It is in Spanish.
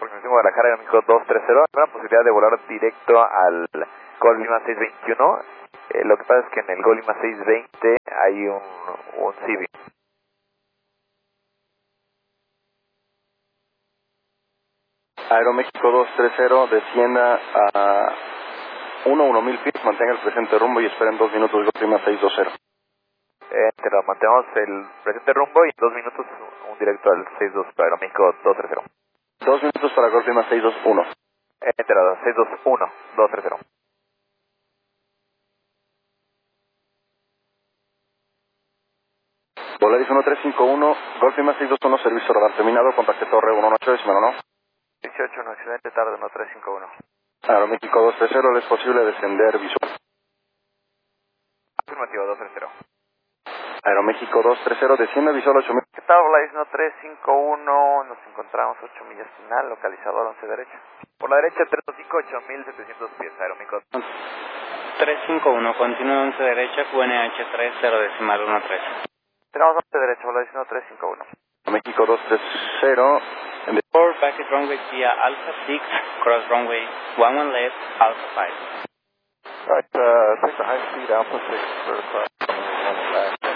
aproximación Guadalajara, Aeroméxico 230, habrá posibilidad de volar directo al Gol Lima 621. Lo que pasa es que en el Gol Lima 620 hay un Civi. Aeroméxico 230, descienda a 1000 pies, mantenga el presente rumbo y esperen 2 minutos, Gol Lima 620. Mantenemos el presente rumbo y en 2 minutos un directo al 62 para Aeroméxico 230. 2 minutos para Gol Lima 621. Enterado, 621, 230. Volaris 1351, Gol Lima 621, servicio radar terminado, contacte torre 118, decimero no. 18, no, excelente tarde, 1351. Aeroméxico 230, ¿es posible descender visual? Afirmativo, 230. Aeroméxico 230, desciende visual 8000. ¿Qué tal, Volaris 1351? Nos encontramos 8 millas final, localizador 11 derecha. Por la derecha, 325, 8700 pies, Aeroméxico. 351, continúa 11 derecha, QNH 30 decimal 13. Tenemos 11 derecha, Volaris 1351. Aeroméxico 230, 4 packet runway via Alpha 6, cross runway 11 left, Alpha 5. Right, take the high speed Alpha 6 for cross runway 11 left.